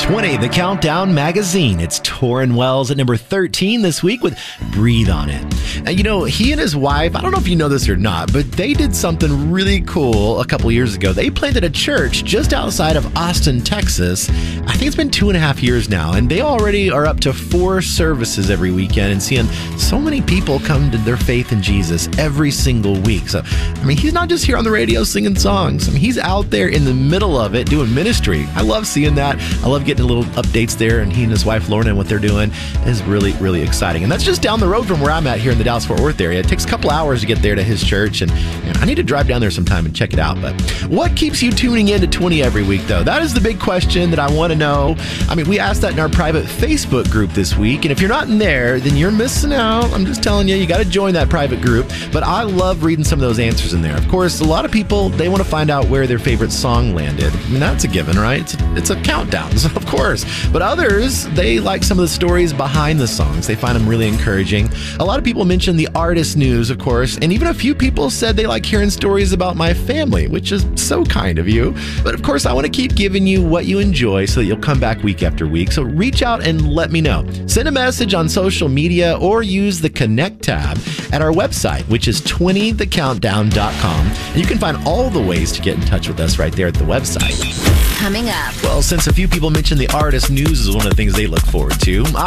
20, the Countdown Magazine. It's Torrin Wells at number 13 this week with Breathe on It. And you know, he and his wife, I don't know if you know this or not, but they did something really cool a couple years ago. They planted a church just outside of Austin, Texas. I think it's been 2.5 years now, and they already are up to 4 services every weekend and seeing so many people come to their faith in Jesus every single week. So, I mean, he's not just here on the radio singing songs. I mean, he's out there in the middle of it doing ministry. I love seeing that. I love getting little updates there, and he and his wife Lorna and what they're doing is really, really exciting. And that's just down the road from where I'm at here in the Dallas-Fort Worth area. It takes a couple hours to get there to his church, and I need to drive down there sometime and check it out. But what keeps you tuning in to 20 every week, though? That is the big question that I want to know. I mean, we asked that in our private Facebook group this week, and if you're not in there, then you're missing out. I'm just telling you, you got to join that private group. But I love reading some of those answers in there. Of course, a lot of people, they want to find out where their favorite song landed. I mean, that's a given, right? It's a countdown, so of course. But others, they like some of the stories behind the songs. They find them really encouraging. A lot of people mention the artist news, of course, and even a few people said they like hearing stories about my family, which is so kind of you. But of course, I want to keep giving you what you enjoy so that you'll come back week after week. So reach out and let me know. Send a message on social media or use the Connect tab at our website, which is 20thecountdown.com. And you can find all the ways to get in touch with us right there at the website. Coming up. Well, since a few people mentioned the artist news is one of the things they look forward to,